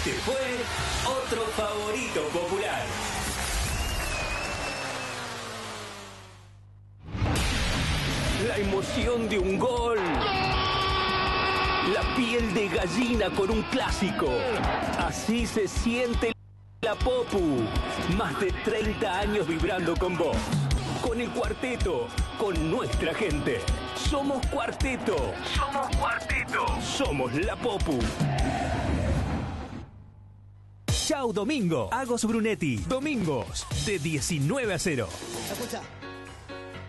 Este fue otro favorito popular. La emoción de un gol. La piel de gallina con un clásico. Así se siente la Popu. Más de 30 años vibrando con vos. Con el cuarteto. Con nuestra gente. Somos cuarteto. Somos cuarteto. Somos la Popu. Chau Domingo. Agos Brunetti. Domingos de 19 a 0. Escucha,